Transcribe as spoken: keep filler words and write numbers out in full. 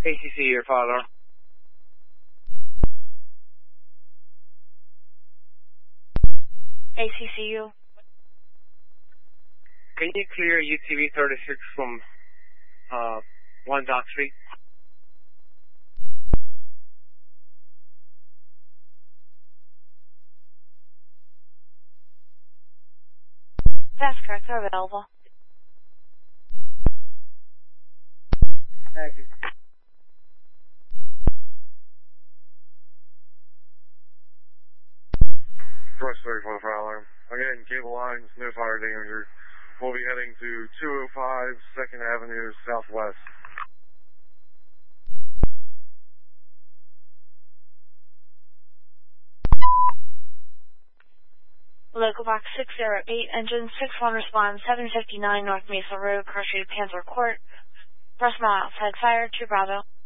A C C, your father. A C C U. Can you clear U T V thirty-six from uh, one Dock Street? That's correct. They're available. Thank you. Press thirty for the fire alarm. Again, cable lines, no fire danger. We'll be heading to two oh five second Avenue Southwest. Local box six oh eight, engine six one, respond seven fifty-nine North Mesa Road, Car Street, Panther Court. Breast mile outside fire, two Bravo.